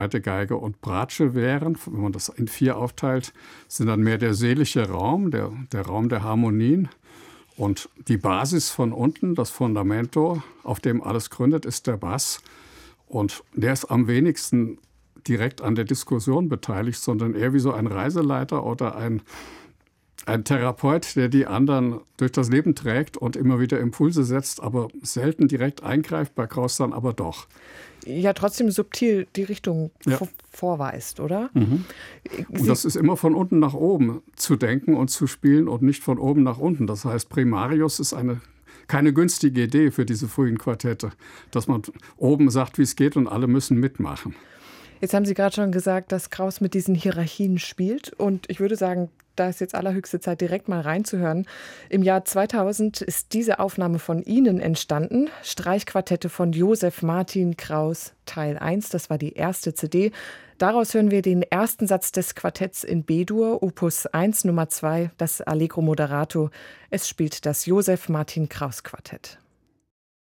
zweite Geige und Bratsche wären. Wenn man das in 4 aufteilt, sind dann mehr der seelische Raum, der Raum der Harmonien. Und die Basis von unten, das Fundamento, auf dem alles gründet, ist der Bass. Und der ist am wenigsten direkt an der Diskussion beteiligt, sondern eher wie so ein Reiseleiter oder ein Therapeut, der die anderen durch das Leben trägt und immer wieder Impulse setzt, aber selten direkt eingreift, bei Krauss dann aber doch. Ja, trotzdem subtil die Richtung vorweist, oder? Mhm. Und das ist immer von unten nach oben zu denken und zu spielen und nicht von oben nach unten. Das heißt, Primarius ist keine günstige Idee für diese frühen Quartette, dass man oben sagt, wie es geht und alle müssen mitmachen. Jetzt haben Sie gerade schon gesagt, dass Krauss mit diesen Hierarchien spielt. Und ich würde sagen, da ist jetzt allerhöchste Zeit, direkt mal reinzuhören. Im Jahr 2000 ist diese Aufnahme von Ihnen entstanden. Streichquartette von Joseph Martin Krauss, Teil 1. Das war die erste CD. Daraus hören wir den ersten Satz des Quartetts in B-Dur, Opus 1, Nummer 2, das Allegro Moderato. Es spielt das Joseph Martin Krauss Quartett.